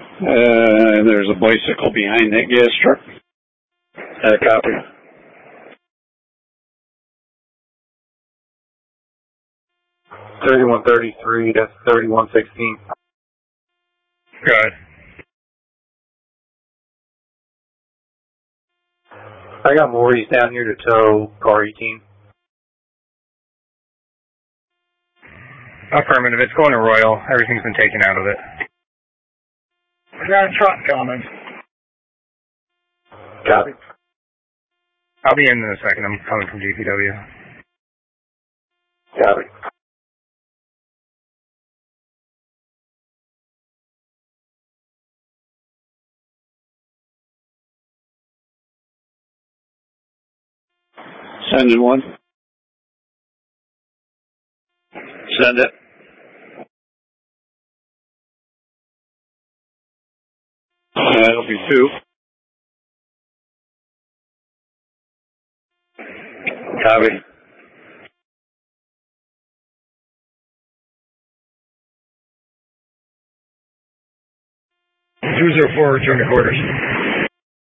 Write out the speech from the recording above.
There's a bicycle behind that gas truck. Copy. $31.33 to $31.16. Good. I got Maurice down here to tow car 18. Affirmative. It's going to Royal. Everything's been taken out of it. I got a truck coming. Copy. I'll be in a second. I'm coming from DPW. Copy. Sending one. Send it. That'll be 2. Copy. Cruiser 4, return to quarters.